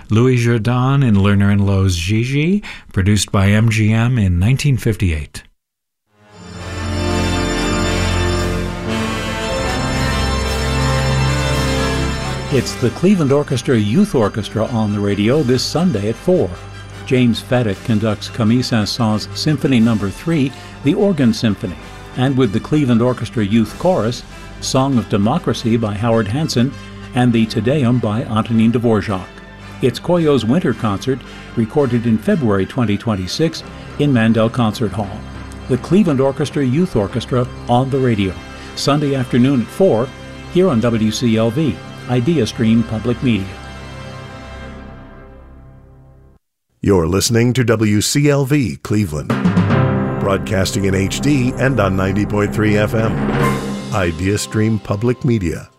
Louis Jourdan and Lerner and Lowe's Gigi, produced by MGM in 1958. It's the Cleveland Orchestra Youth Orchestra on the radio this Sunday at 4. James Feddick conducts Camille Saint-Saëns Symphony No. 3, the Organ Symphony, and with the Cleveland Orchestra Youth Chorus, Song of Democracy by Howard Hanson, and the Te Deum by Antonin Dvorak. It's Koyo's Winter Concert, recorded in February 2026 in Mandel Concert Hall. The Cleveland Orchestra Youth Orchestra on the radio, Sunday afternoon at 4, here on WCLV, Idea Stream Public Media. You're listening to WCLV Cleveland, broadcasting in HD and on 90.3 FM. Idea Stream Public Media.